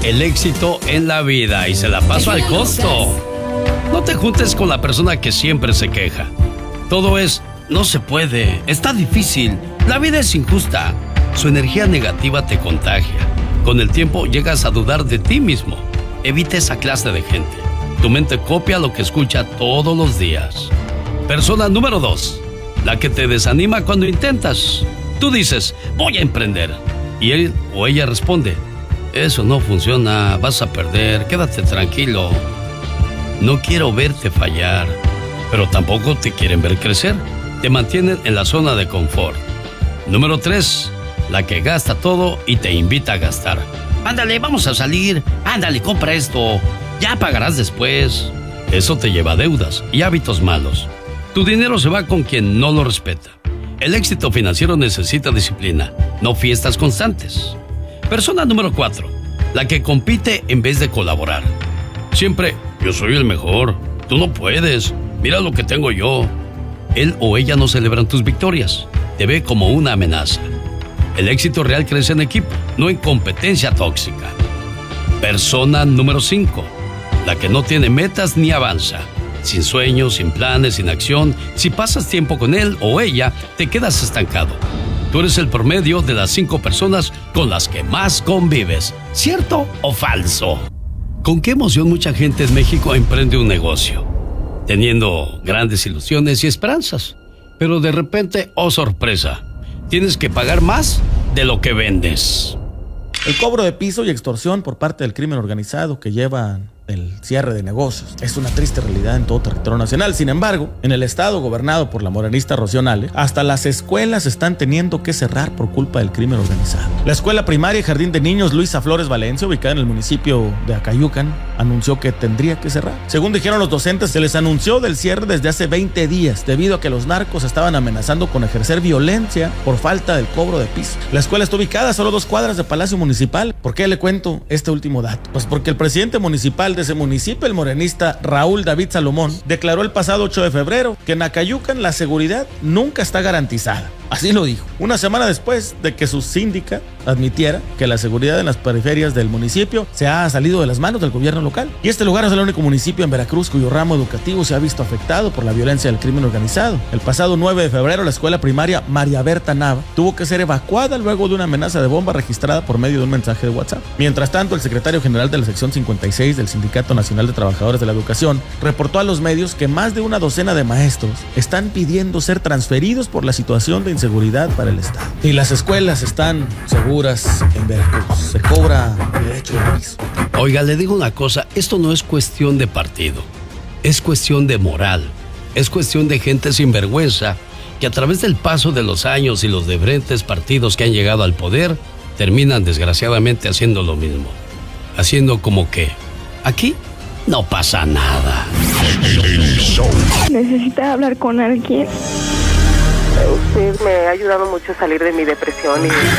el éxito en la vida y se la paso al costo. No te juntes con la persona que siempre se queja. Todo es, no se puede, está difícil, la vida es injusta. Su energía negativa te contagia. Con el tiempo llegas a dudar de ti mismo. Evita esa clase de gente. Tu mente copia lo que escucha todos los días. Persona número 2, la que te desanima cuando intentas. Tú dices, voy a emprender. Y él o ella responde, eso no funciona, vas a perder, quédate tranquilo. No quiero verte fallar, pero tampoco te quieren ver crecer. Te mantienen en la zona de confort. Número 3, la que gasta todo y te invita a gastar. Ándale, vamos a salir, ándale, compra esto, ya pagarás después. Eso te lleva a deudas y hábitos malos. Tu dinero se va con quien no lo respeta. El éxito financiero necesita disciplina, no fiestas constantes. Persona número 4, la que compite en vez de colaborar. Siempre, yo soy el mejor, tú no puedes, mira lo que tengo yo. Él o ella no celebran tus victorias, te ve como una amenaza. El éxito real crece en equipo, no en competencia tóxica. Persona número 5, la que no tiene metas ni avanza. Sin sueños, sin planes, sin acción, si pasas tiempo con él o ella, te quedas estancado. Tú eres el promedio de las 5 personas con las que más convives. ¿Cierto o falso? ¿Con qué emoción mucha gente en México emprende un negocio? Teniendo grandes ilusiones y esperanzas. Pero de repente, oh sorpresa, tienes que pagar más de lo que vendes. El cobro de piso y extorsión por parte del crimen organizado que llevan el cierre de negocios es una triste realidad en todo territorio nacional. Sin embargo, en el estado gobernado por la morenista Rocío Nale, hasta las escuelas están teniendo que cerrar por culpa del crimen organizado. La escuela primaria y jardín de niños Luisa Flores Valencia, ubicada en el municipio de Acayucan, anunció que tendría que cerrar. Según dijeron los docentes, se les anunció del cierre desde hace 20 días, debido a que los narcos estaban amenazando con ejercer violencia por falta del cobro de piso. La escuela está ubicada a solo 2 cuadras de Palacio Municipal. ¿Por qué le cuento este último dato? Pues porque el presidente municipal de ese municipio, el morenista Raúl David Salomón, declaró el pasado 8 de febrero que en Acayucan la seguridad nunca está garantizada. Así lo dijo, una semana después de que su síndica admitiera que la seguridad en las periferias del municipio se ha salido de las manos del gobierno local. Y este lugar es el único municipio en Veracruz cuyo ramo educativo se ha visto afectado por la violencia del crimen organizado. El pasado 9 de febrero, la escuela primaria María Berta Nava tuvo que ser evacuada luego de una amenaza de bomba registrada por medio de un mensaje de WhatsApp. Mientras tanto, el secretario general de la sección 56 del Sindicato Nacional de Trabajadores de la Educación reportó a los medios que más de una docena de maestros están pidiendo ser transferidos por la situación de inseguridad para el Estado. Y las escuelas están seguras en Veracruz. Se cobra derecho de piso. Oiga, le digo una cosa, esto no es cuestión de partido, es cuestión de moral, es cuestión de gente sin vergüenza que a través del paso de los años y los diferentes partidos que han llegado al poder, terminan desgraciadamente haciendo lo mismo. Haciendo como que aquí no pasa nada. Necesita hablar con alguien. Usted me ha ayudado mucho a salir de mi depresión y